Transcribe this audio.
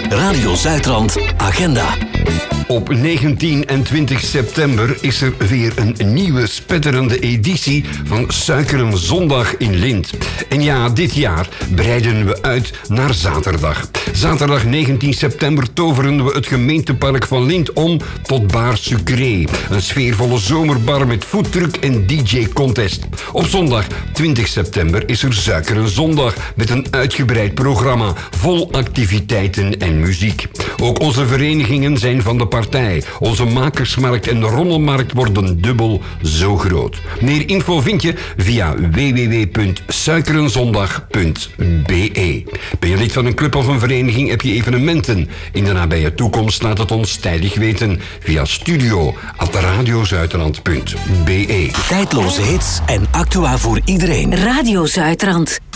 Radio Zuidrand Agenda. Op 19 en 20 september is er weer een nieuwe spetterende editie van Suikeren Zondag in Lint. En ja, dit jaar breiden we uit naar zaterdag. Zaterdag 19 september toveren we het gemeentepark van Lint om tot Bar Sucré. Een sfeervolle zomerbar met foodtruck en DJ-contest. Op zondag 20 september is er Suikeren Zondag met een uitgebreid programma vol activiteiten en muziek. Ook onze verenigingen zijn van de partij. Onze makersmarkt en rommelmarkt worden dubbel zo groot. Meer info vind je via www.suikerenzondag.be. Ben je lid van een club of een vereniging? Heb je evenementen? In de nabije toekomst laat het ons tijdig weten via studio@radiozuiderland.be. Tijdloze hits en actua voor iedereen. Radio Zuidrand.